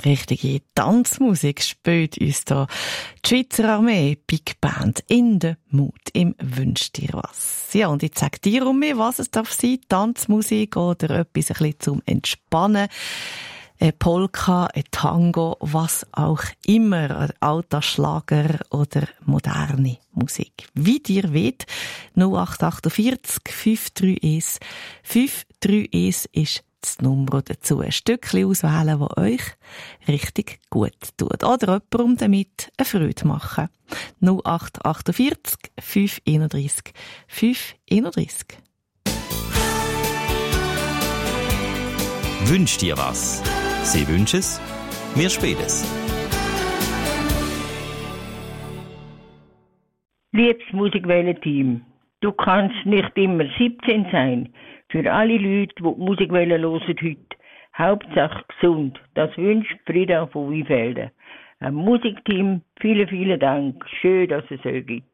Richtige Tanzmusik spielt uns da die Schweizer Armee Big Band in der Mut im Wünsch dir was. Ja, und ich sage dir was es darf sein, Tanzmusik oder etwas ein bisschen zum Entspannen. Ein Polka, ein Tango, was auch immer, ein alter Schlager oder moderne Musik. Wie dir weht, 0848 531 531 ist das Nummer dazu. Ein Stückchen auswählen, das euch richtig gut tut. Oder jemandem damit eine Freude machen. 0848 531 531. Wünsch dir was. Sie wünschen es, wir spielen es. Liebes Musikwelle-Team, du kannst nicht immer 17 sein. Für alle Leute, die Musikwelle hören heute, Hauptsache gesund. Das wünscht Frieda von Wiefelden. Musikteam, vielen, vielen Dank. Schön, dass es euch gibt.